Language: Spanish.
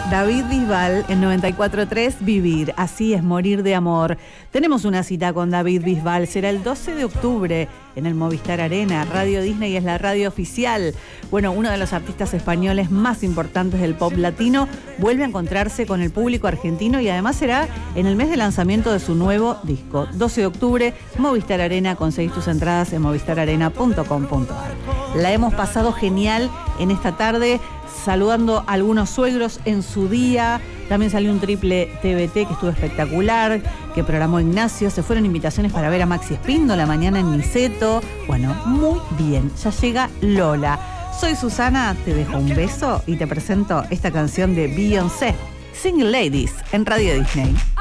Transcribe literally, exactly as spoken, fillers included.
David Bisbal en noventa y cuatro punto tres, Vivir, así es morir de amor. Tenemos una cita con David Bisbal, será el doce de octubre en el Movistar Arena. Radio Disney es la radio oficial. Bueno, uno de los artistas españoles más importantes del pop latino vuelve a encontrarse con el público argentino y además será en el mes de lanzamiento de su nuevo disco. doce de octubre, Movistar Arena, conseguís tus entradas en movistar arena punto com punto a r. La hemos pasado genial en esta tarde, saludando a algunos suegros en su día. También salió un triple T V T que estuvo espectacular, que programó Ignacio. Se fueron invitaciones para ver a Maxi Espíndola mañana en Niceto. Bueno, muy bien, ya llega Lola. Soy Susana, te dejo un beso y te presento esta canción de Beyoncé, Single Ladies, en Radio Disney.